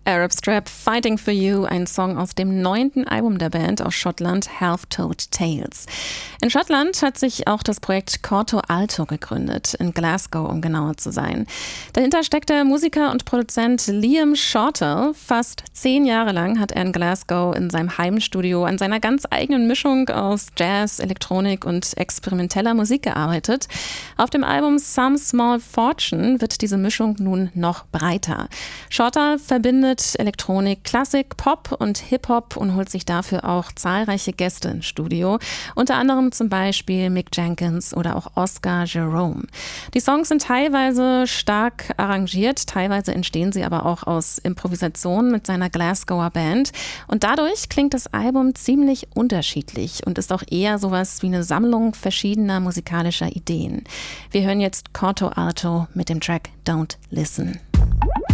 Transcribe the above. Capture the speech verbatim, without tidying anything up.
Arab Strap, Fighting for You, ein Song aus dem neunten Album der Band aus Schottland, Half-Told Tales. In Schottland hat sich auch das Projekt Corto Alto gegründet, in Glasgow, um genauer zu sein. Dahinter steckt der Musiker und Produzent Liam Shortall. Fast zehn Jahre lang hat er in Glasgow in seinem Heimstudio an seiner ganz eigenen Mischung aus Jazz, Elektronik und experimenteller Musik gearbeitet. Auf dem Album Some Small Fortune wird diese Mischung nun noch breiter. Shortall verbindet Elektronik, Klassik, Pop und Hip-Hop und holt sich dafür auch zahlreiche Gäste ins Studio. Unter anderem zum Beispiel Mick Jenkins oder auch Oscar Jerome. Die Songs sind teilweise stark arrangiert, teilweise entstehen sie aber auch aus Improvisationen mit seiner Glasgower Band. Und dadurch klingt das Album ziemlich unterschiedlich und ist auch eher sowas wie eine Sammlung verschiedener musikalischer Ideen. Wir hören jetzt Corto Alto mit dem Track Don't Listen.